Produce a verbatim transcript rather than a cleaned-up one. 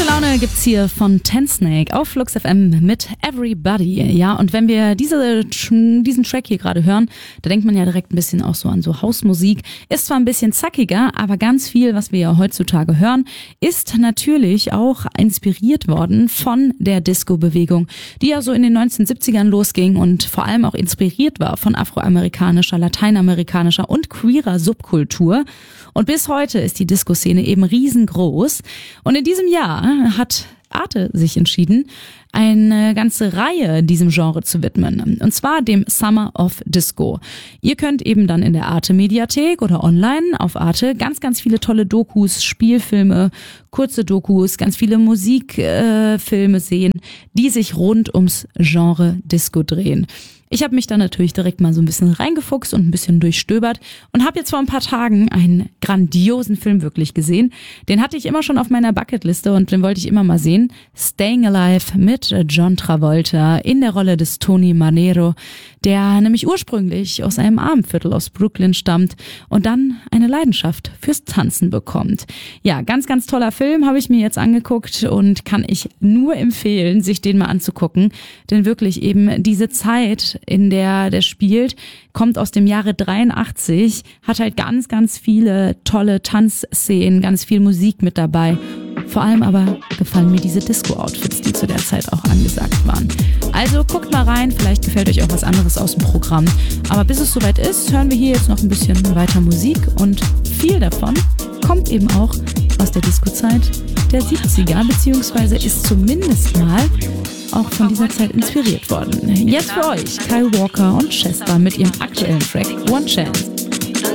Gute Laune gibt's hier von Ten Snake auf Flux F M mit Everybody. Ja, und wenn wir diese, diesen Track hier gerade hören, da denkt man ja direkt ein bisschen auch so an so Hausmusik. Ist zwar ein bisschen zackiger, aber ganz viel, was wir ja heutzutage hören, ist natürlich auch inspiriert worden von der Disco-Bewegung, die ja so in den neunzehnhundertsiebzigern losging und vor allem auch inspiriert war von afroamerikanischer, lateinamerikanischer und queerer Subkultur. Und bis heute ist die Disco-Szene eben riesengroß. Und in diesem Jahr hat Arte sich entschieden, eine ganze Reihe diesem Genre zu widmen. Und zwar dem Summer of Disco. Ihr könnt eben dann in der Arte-Mediathek oder online auf Arte ganz, ganz viele tolle Dokus, Spielfilme, kurze Dokus, ganz viele Musikfilme äh, sehen, die sich rund ums Genre Disco drehen. Ich habe mich da natürlich direkt mal so ein bisschen reingefuchst und ein bisschen durchstöbert und habe jetzt vor ein paar Tagen einen grandiosen Film wirklich gesehen. Den hatte ich immer schon auf meiner Bucketliste und den wollte ich immer mal sehen. Staying Alive mit John Travolta in der Rolle des Tony Manero, der nämlich ursprünglich aus einem Armenviertel aus Brooklyn stammt und dann eine Leidenschaft fürs Tanzen bekommt. Ja, ganz, ganz toller Film, habe ich mir jetzt angeguckt und kann ich nur empfehlen, sich den mal anzugucken. Denn wirklich eben diese Zeit, in der der spielt, kommt aus dem Jahre dreiundachtzig, hat halt ganz, ganz viele tolle Tanzszenen, ganz viel Musik mit dabei. Vor allem aber gefallen mir diese Disco-Outfits, die zu der Zeit auch angesagt waren. Also guckt mal rein, vielleicht gefällt euch auch was anderes aus dem Programm. Aber bis es soweit ist, hören wir hier jetzt noch ein bisschen weiter Musik und viel davon kommt eben auch aus der Disco-Zeit der siebziger, beziehungsweise ist zumindest mal auch von dieser Zeit inspiriert worden. Jetzt für euch Kyle Walker und Chester mit ihrem aktuellen Track One Chance.